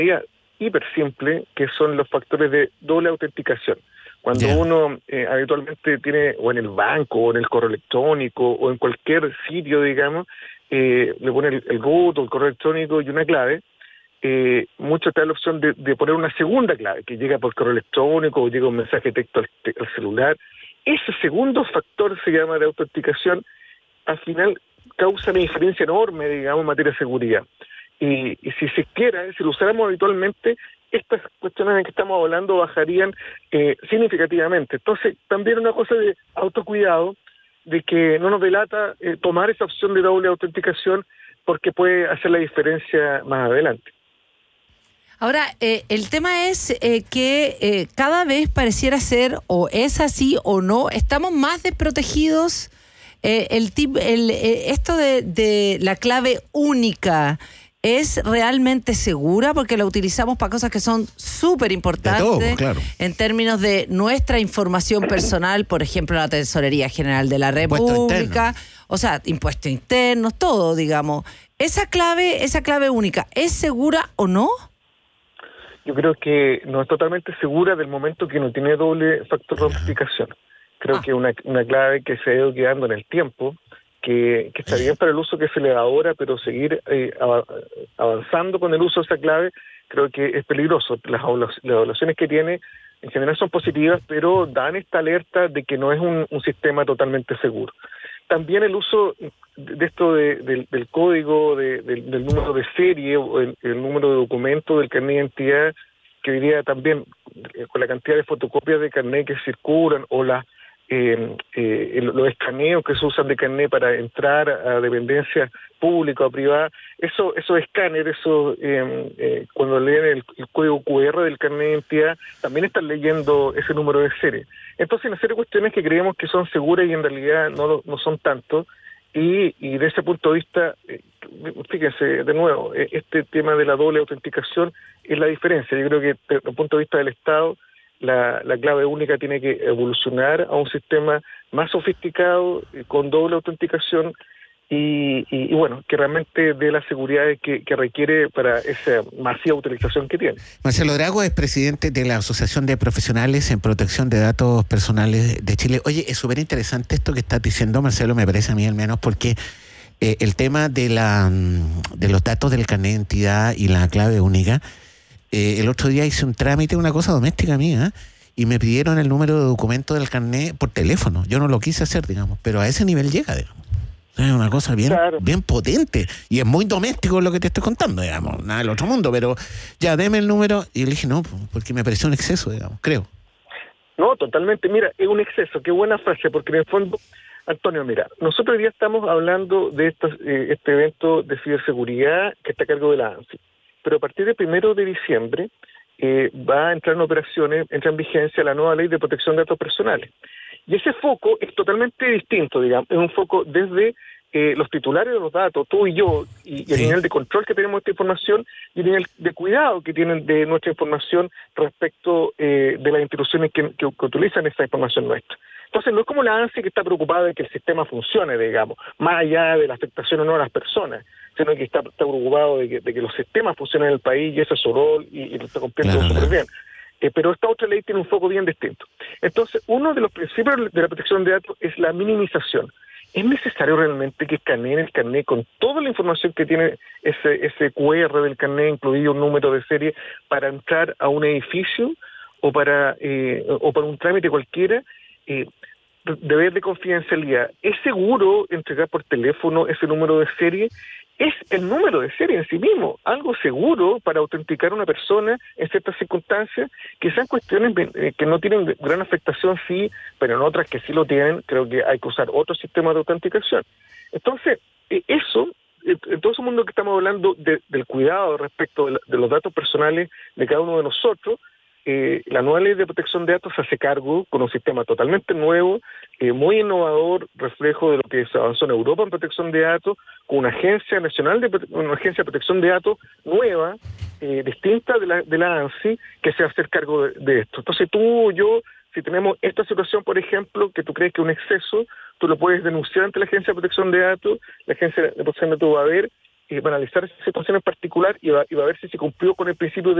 hiper simple, que son los factores de doble autenticación. Cuando uno habitualmente tiene, o en el banco, o en el correo electrónico, o en cualquier sitio, digamos, le pone el root o el correo electrónico y una clave, mucho te da la opción de poner una segunda clave, que llega por correo electrónico o llega un mensaje de texto al celular. Ese segundo factor se llama de autenticación, al final causa una diferencia enorme, digamos, en materia de seguridad. Y si se quiera, si lo usáramos habitualmente, estas cuestiones en que estamos hablando bajarían significativamente. Entonces, también una cosa de autocuidado, de que no nos delata tomar esa opción de doble autenticación, porque puede hacer la diferencia más adelante. Ahora, el tema es que cada vez pareciera ser, o es así o no, estamos más desprotegidos. Esto de la clave única, ¿es realmente segura? Porque la utilizamos para cosas que son súper importantes, claro, en términos de nuestra información personal, por ejemplo, la Tesorería General de la República, o sea, impuestos internos, todo, digamos. ¿Esa clave única, es segura o no? Yo creo que no es totalmente segura del momento que no tiene doble factor de autenticación. Creo que una clave que se ha ido quedando en el tiempo, que está bien para el uso que se le da ahora, pero seguir avanzando con el uso de esa clave, creo que es peligroso. Las evaluaciones que tiene en general son positivas, pero dan esta alerta de que no es un sistema totalmente seguro. También el uso de esto del código, del número de serie o el número de documento del carnet de identidad, que diría también con la cantidad de fotocopias de carnet que circulan o los escaneos que se usan de carnet para entrar a dependencias públicas o privadas, esos escáneres, cuando leen el código QR del carnet de identidad, también están leyendo ese número de serie. Entonces, una serie de cuestiones que creemos que son seguras y en realidad no son tanto, y de ese punto de vista, fíjense, de nuevo, este tema de la doble autenticación es la diferencia. Yo creo que desde el punto de vista del Estado, la clave única tiene que evolucionar a un sistema más sofisticado, con doble autenticación, y bueno, que realmente dé la seguridad que requiere para esa masiva utilización que tiene. Marcelo Drago es presidente de la Asociación de Profesionales en Protección de Datos Personales de Chile. Oye, es súper interesante esto que estás diciendo, Marcelo, me parece a mí al menos, porque el tema de los datos del carnet de identidad y la clave única, el otro día hice un trámite, una cosa doméstica mía, y me pidieron el número de documento del carnet por teléfono. Yo no lo quise hacer, digamos, pero a ese nivel llega, digamos. Es una cosa bien potente, y es muy doméstico lo que te estoy contando, digamos, nada del otro mundo, pero ya, deme el número, y le dije no, porque me pareció un exceso, digamos, creo. No, totalmente, mira, es un exceso, qué buena frase, porque en el fondo, Antonio, mira, nosotros hoy día estamos hablando de este evento de ciberseguridad que está a cargo de la ANSI, pero a partir del 1 de diciembre va a entrar en operaciones, entra en vigencia la nueva ley de protección de datos personales. Y ese foco es totalmente distinto, digamos, es un foco desde los titulares de los datos, tú y yo, y el nivel de control que tenemos de esta información y el nivel de cuidado que tienen de nuestra información respecto de las instituciones que utilizan esa información nuestra. Entonces, no es como la ANSI que está preocupada de que el sistema funcione, digamos, más allá de la afectación o no a las personas, sino que está preocupado de que los sistemas funcionen en el país, y ese es su rol, y lo está cumpliendo súper bien. Pero esta otra ley tiene un foco bien distinto. Entonces, uno de los principios de la protección de datos es la minimización. ¿Es necesario realmente que escaneen el carnet con toda la información que tiene ese QR del carnet, incluido un número de serie, para entrar a un edificio o para un trámite cualquiera? Deber de confidencialidad. ¿Es seguro entregar por teléfono ese número de serie? Es el número de serie en sí mismo algo seguro para autenticar a una persona en ciertas circunstancias, que sean cuestiones que no tienen gran afectación, sí, pero en otras que sí lo tienen, creo que hay que usar otro sistema de autenticación. Entonces, en todo ese mundo que estamos hablando del cuidado respecto de los datos personales de cada uno de nosotros, la nueva ley de protección de datos se hace cargo con un sistema totalmente nuevo, muy innovador, reflejo de lo que se avanzó en Europa en protección de datos, con una agencia nacional una agencia de protección de datos nueva, distinta de la ANSI, que se va a hacer cargo de esto. Entonces tú o yo, si tenemos esta situación, por ejemplo, que tú crees que es un exceso, tú lo puedes denunciar ante la agencia de protección de datos, la agencia de protección de datos va a ver va a analizar esa situación en particular y va a ver si se cumplió con el principio